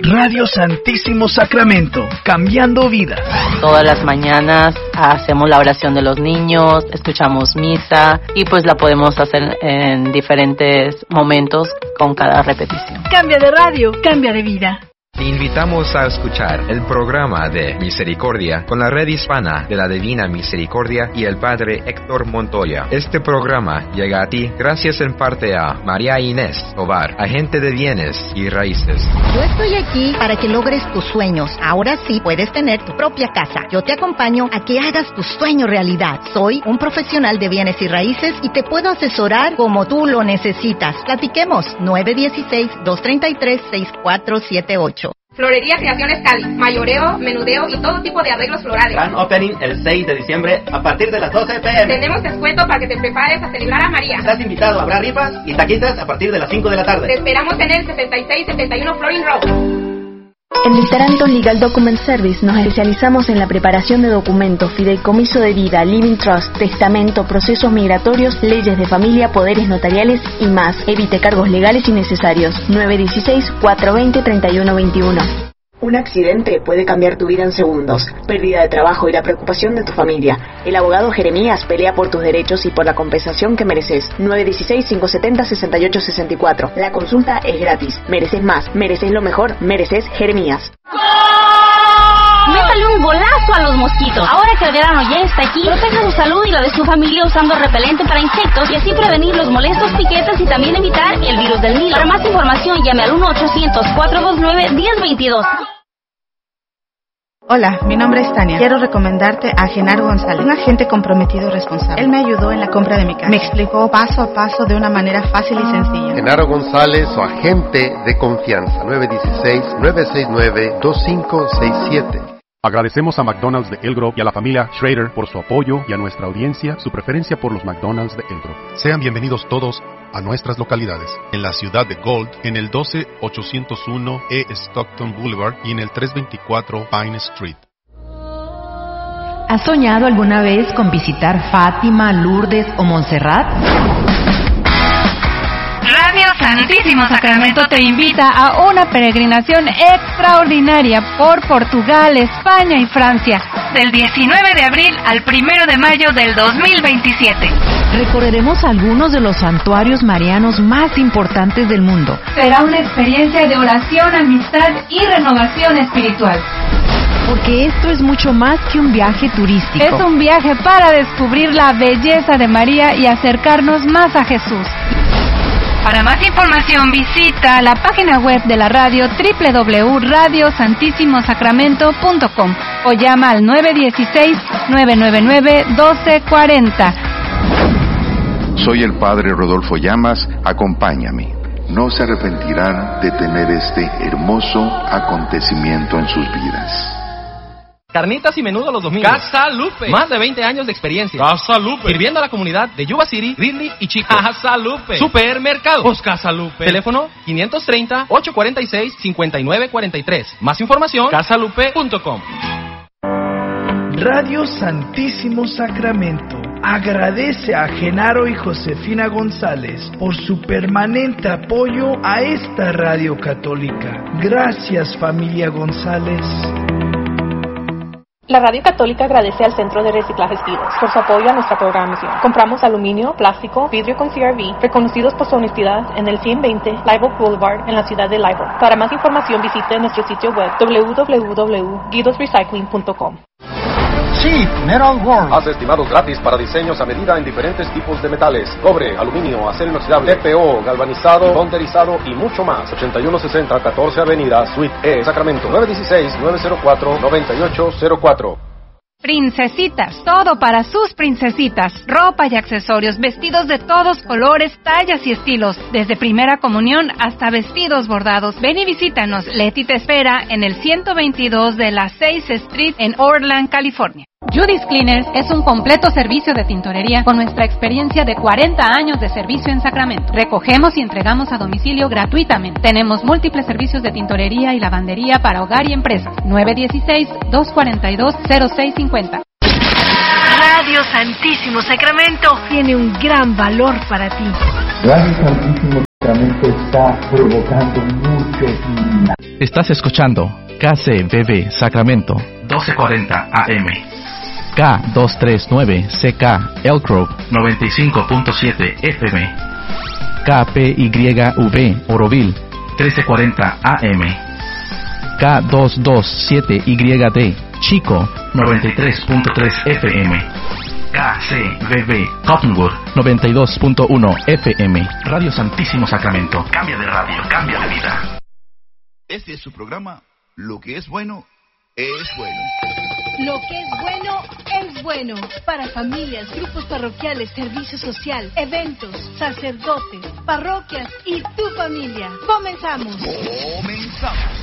Radio Santísimo Sacramento, cambiando vidas. Todas las mañanas hacemos la oración de los niños, escuchamos misa y pues la podemos hacer en diferentes momentos con cada repetición. Cambia de radio, cambia de vida. Te invitamos a escuchar el programa de Misericordia con la Red Hispana de la Divina Misericordia y el Padre Héctor Montoya. Este programa llega a ti gracias en parte a María Inés Tovar, agente de bienes y raíces. Yo estoy aquí para que logres tus sueños. Ahora sí puedes tener tu propia casa. Yo te acompaño a que hagas tu sueño realidad. Soy un profesional de bienes y raíces y te puedo asesorar como tú lo necesitas. Platiquemos. 916-233-6478. Florería Creaciones Cali, mayoreo, menudeo y todo tipo de arreglos florales. Gran opening el 6 de diciembre a partir de las 12 p.m. Tenemos descuento para que te prepares a celebrar a María. Estás invitado, habrá rifas y taquitas a partir de las 5 de la tarde. Te esperamos en el 7671 Florin Road. En Literanto Legal Document Service nos especializamos en la preparación de documentos, fideicomiso de vida, living trust, testamento, procesos migratorios, leyes de familia, poderes notariales y más. Evite cargos legales innecesarios. 916-420-3121. Un accidente puede cambiar tu vida en segundos, pérdida de trabajo y la preocupación de tu familia. El abogado Jeremías pelea por tus derechos y por la compensación que mereces. 916-570-6864. La consulta es gratis. Mereces más, mereces lo mejor, mereces Jeremías. Métale un golazo a los mosquitos. Ahora que el verano ya está aquí, proteja su salud y la de su familia usando repelente para insectos y así prevenir los molestos piquetes y también evitar el virus del Nilo. Para más información llame al 1-800-429-1022. Hola, mi nombre es Tania. Quiero recomendarte a Genaro González, un agente comprometido y responsable. Él me ayudó en la compra de mi casa. Me explicó paso a paso de una manera fácil y sencilla. Genaro González, su agente de confianza. 916-969-2567. Agradecemos a McDonald's de Elk Grove y a la familia Schrader por su apoyo y a nuestra audiencia su preferencia por los McDonald's de Elk Grove. Sean bienvenidos todos a nuestras localidades. En la ciudad de Gold, en el 12801 E. Stockton Boulevard y en el 324 Pine Street. ¿Has soñado alguna vez con visitar Fátima, Lourdes o Montserrat? Radio Santísimo Sacramento te invita a una peregrinación extraordinaria por Portugal, España y Francia, del 19 de abril al 1 de mayo del 2027. Recorreremos algunos de los santuarios marianos más importantes del mundo. Será una experiencia de oración, amistad y renovación espiritual. Porque esto es mucho más que un viaje turístico. Es un viaje para descubrir la belleza de María y acercarnos más a Jesús. Para más información visita la página web de la radio www.radiosantissimosacramento.com o llama al 916-999-1240. Soy el Padre Rodolfo Llamas, acompáñame. No se arrepentirán de tener este hermoso acontecimiento en sus vidas. Carnitas y menudo los domingos. Casa Lupe. Más de 20 años de experiencia. Casa Lupe. Sirviendo a la comunidad de Yuba City, Ridley y Chico. Casa Lupe. Supermercado. Pues Casa Lupe. Teléfono 530-846-5943. Más información, casalupe.com. Radio Santísimo Sacramento agradece a Genaro y Josefina González por su permanente apoyo a esta radio católica. Gracias, familia González. La Radio Católica agradece al Centro de Reciclajes Vidos por su apoyo a nuestra programación. Compramos aluminio, plástico, vidrio con CRV, reconocidos por su honestidad en el 120 Live Oak Boulevard en la ciudad de Live Oak. Para más información visite nuestro sitio web www.guidosrecycling.com. Cheap Metal World. Haz estimados gratis para diseños a medida en diferentes tipos de metales: cobre, aluminio, acero inoxidable, TPO, galvanizado, bonderizado y mucho más. 8160 14 Avenida, Suite E, Sacramento. 916-904-9804. Princesitas, todo para sus princesitas. Ropa y accesorios, vestidos de todos colores, tallas y estilos. Desde primera comunión hasta vestidos bordados. Ven y visítanos. Leti te espera en el 122 de la 6th Street en Orland, California. Judy's Cleaners es un completo servicio de tintorería con nuestra experiencia de 40 años de servicio en Sacramento. Recogemos y entregamos a domicilio gratuitamente. Tenemos múltiples servicios de tintorería y lavandería para hogar y empresas. 916-242-0650. Radio Santísimo Sacramento tiene un gran valor para ti. Radio Santísimo Sacramento está provocando mucho Estás escuchando KCBB Sacramento 1240 AM, K239CK Elk Grove 95.7 FM, KPYV Oroville 1340 AM, K227YD Chico 93.3 FM, KCBB Cottonwood 92.1 FM. Radio Santísimo Sacramento. Cambia de radio, cambia de vida. Este es su programa. Lo que es bueno, es bueno. Lo que es bueno, es bueno. Para familias, grupos parroquiales, servicio social, eventos, sacerdotes, parroquias y tu familia. ¡Comenzamos! ¡Comenzamos!